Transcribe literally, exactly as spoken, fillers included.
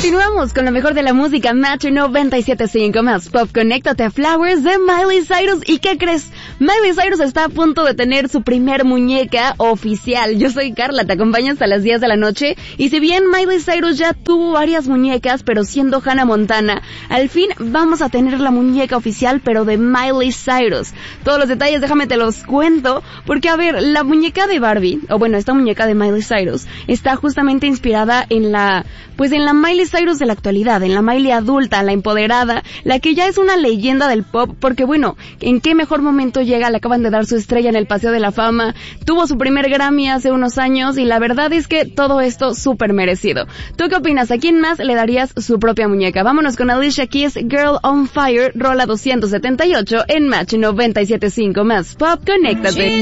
Continuamos con lo mejor de la música, Match noventa y siete punto cinco más Pop. Conéctate a Flowers de Miley Cyrus. ¿Y qué crees? Miley Cyrus está a punto de tener su primer muñeca oficial. Yo soy Carla, te acompaño hasta las diez de la noche. Y si bien Miley Cyrus ya tuvo varias muñecas, pero siendo Hannah Montana, al fin vamos a tener la muñeca oficial, pero de Miley Cyrus. Todos los detalles déjame te los cuento, porque a ver, la muñeca de Barbie, o bueno, esta muñeca de Miley Cyrus, está justamente inspirada en la, pues en la Miley Cyrus de la actualidad, en la Miley adulta, la empoderada, la que ya es una leyenda del pop, porque bueno, ¿en qué mejor momento llega? Le acaban de dar su estrella en el Paseo de la Fama, tuvo su primer Grammy hace unos años, y la verdad es que todo esto súper merecido. ¿Tú qué opinas? ¿A quién más le darías su propia muñeca? Vámonos con Alicia Keys, Girl on Fire, rola doscientos setenta y ocho en Match noventa y siete punto cinco más Pop. Conéctate.